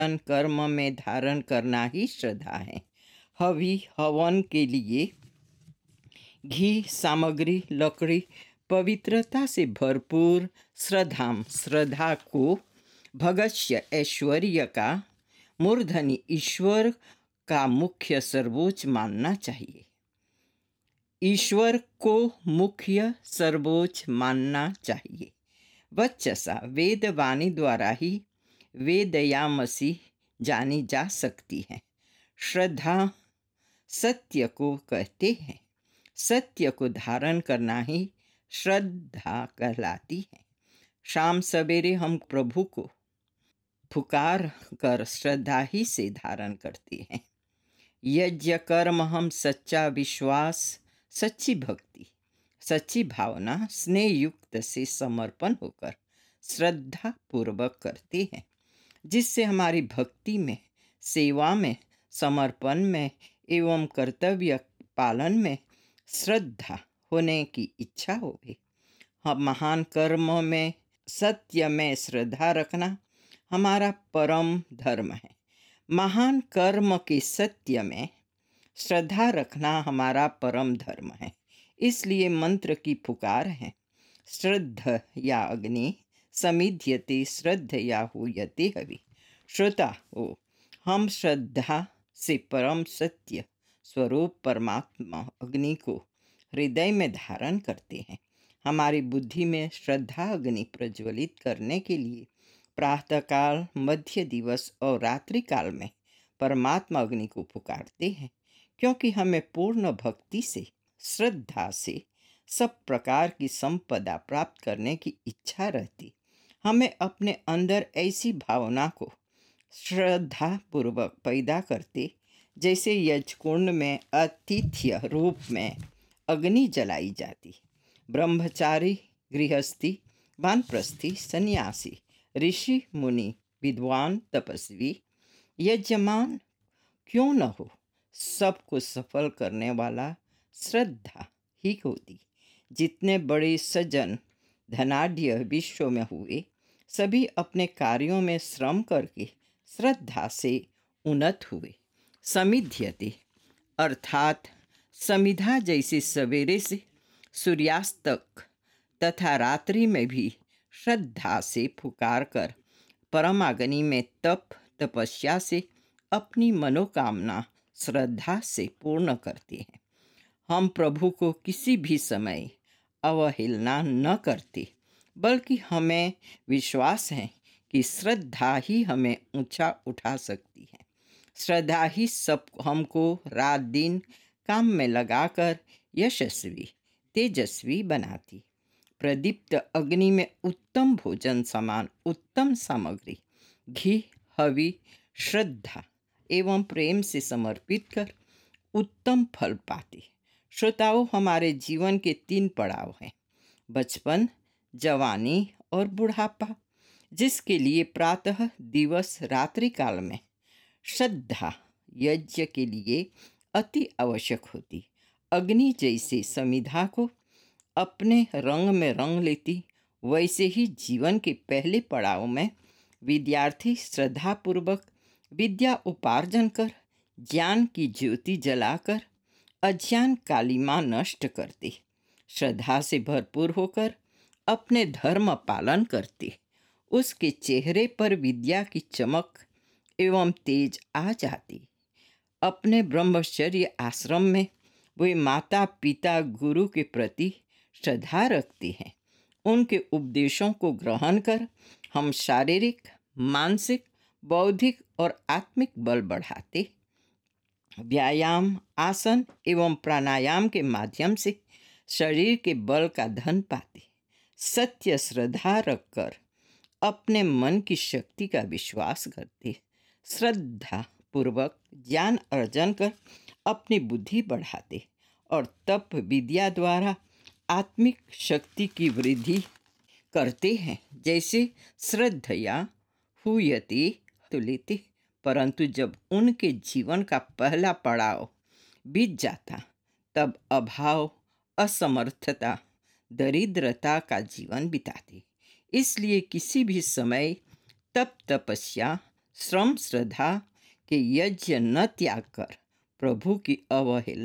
कर्म में धारण करना ही श्रद्धा है। हवि हवन के लिए घी, सामग्री, लकड़ी पवित्रता से भरपूर श्रद्धा को भगष्य ऐश्वर्य का मूर्धनि ईश्वर का मुख्य सर्वोच्च मानना चाहिए। ईश्वर को मुख्य सर्वोच्च मानना चाहिए। वचसा वेद वाणी द्वारा ही वेदयामसी जानी जा सकती है। श्रद्धा सत्य को कहते हैं। सत्य को धारण करना ही श्रद्धा कहलाती है। शाम सवेरे हम प्रभु को पुकार कर श्रद्धा ही से धारण करते हैं। यज्ञ कर्म हम सच्चा विश्वास, सच्ची भक्ति, सच्ची भावना, स्नेह युक्त से समर्पण होकर श्रद्धा पूर्वक करते हैं, जिससे हमारी भक्ति में, सेवा में, समर्पण में एवं कर्तव्य पालन में श्रद्धा होने की इच्छा होगी। हम महान कर्म में, सत्य में श्रद्धा रखना हमारा परम धर्म है। महान कर्म के सत्य में श्रद्धा रखना हमारा परम धर्म है। इसलिए मंत्र की पुकार है, श्रद्ध या अग्नि समिध्यते श्रद्धया हूयते हवि। श्रोता हो, हम श्रद्धा से परम सत्य स्वरूप परमात्मा अग्नि को हृदय में धारण करते हैं। हमारी बुद्धि में श्रद्धा अग्नि प्रज्वलित करने के लिए प्रातःकाल, मध्य दिवस और रात्रि काल में परमात्मा अग्नि को पुकारते हैं, क्योंकि हमें पूर्ण भक्ति से, श्रद्धा से सब प्रकार की संपदा प्राप्त करने की इच्छा रहती। हमें अपने अंदर ऐसी भावना को श्रद्धा पूर्वक पैदा करते, जैसे यज्ञकुंड में आतिथ्य रूप में अग्नि जलाई जाती। ब्रह्मचारी, गृहस्थी, वानप्रस्थी, सन्यासी, ऋषि, मुनि, विद्वान, तपस्वी, यजमान क्यों न हो, सबको सफल करने वाला श्रद्धा ही होती। जितने बड़े सज्जन धनाढ्य विश्व में हुए, सभी अपने कार्यों में श्रम करके श्रद्धा से उन्नत हुए। समिध्यते अर्थात समिधा जैसे सवेरे से सूर्यास्त तक तथा रात्रि में भी श्रद्धा से पुकार कर परमाग्नि में तप तपस्या से अपनी मनोकामना श्रद्धा से पूर्ण करते हैं। हम प्रभु को किसी भी समय अवहेलना न करते, बल्कि हमें विश्वास है कि श्रद्धा ही हमें ऊंचा उठा सकती है। श्रद्धा ही सब हमको रात दिन काम में लगाकर यशस्वी, तेजस्वी बनाती। प्रदीप्त अग्नि में उत्तम भोजन समान उत्तम सामग्री, घी, हवि, श्रद्धा एवं प्रेम से समर्पित कर उत्तम फल पाते। श्रोताओं, हमारे जीवन के 3 पड़ाव हैं, बचपन, जवानी और बुढ़ापा, जिसके लिए प्रातः, दिवस, रात्रि काल में श्रद्धा यज्ञ के लिए अति आवश्यक होती। अग्नि जैसे समिधा को अपने रंग में रंग लेती, वैसे ही जीवन के पहले पड़ाव में विद्यार्थी श्रद्धापूर्वक विद्या उपार्जन कर, ज्ञान की ज्योति जलाकर अज्ञान कालिमा नष्ट करते, श्रद्धा से भरपूर होकर अपने धर्म पालन करते। उसके चेहरे पर विद्या की चमक एवं तेज आ जाती। अपने ब्रह्मचर्य आश्रम में वे माता पिता गुरु के प्रति श्रद्धा रखते हैं। उनके उपदेशों को ग्रहण कर हम शारीरिक, मानसिक, बौद्धिक और आत्मिक बल बढ़ाते। व्यायाम, आसन एवं प्राणायाम के माध्यम से शरीर के बल का धन पाते। सत्य श्रद्धा रखकर अपने मन की शक्ति का विश्वास करते। श्रद्धा पूर्वक ज्ञान अर्जन कर अपनी बुद्धि बढ़ाते और तप विद्या द्वारा आत्मिक शक्ति की वृद्धि करते हैं। जैसे श्रद्धया हूयते तुलिते, परंतु जब उनके जीवन का पहला पड़ाव बीत जाता, तब अभाव, असमर्थता, दरिद्रता का जीवन बिताते। इसलिए किसी भी समय तप तपस्या, श्रम श्रद्धा के यज्ञ न त्याग कर प्रभु की अवहेलना